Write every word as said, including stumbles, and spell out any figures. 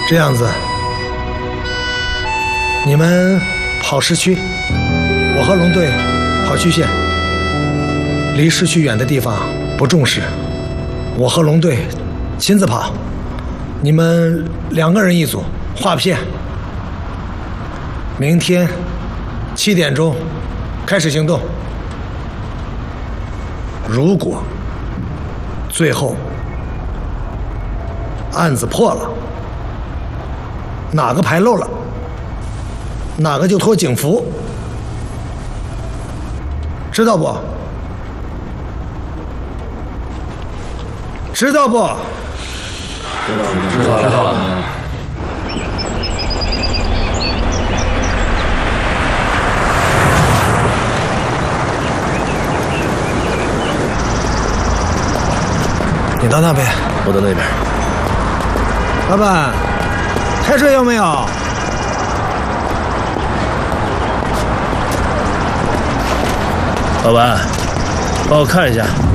这样子，你们跑市区，我和龙队跑区县。离市区远的地方不重视，我和龙队亲自跑，你们两个人一组，划片。明天七点钟开始行动。如果最后案子破了，哪个牌漏了，哪个就脱警服，知道不？知道不？ 知道了，知道了，知道了。 你到那边， 我到那边。 老板，开水有没有？ 老板，帮我看一下。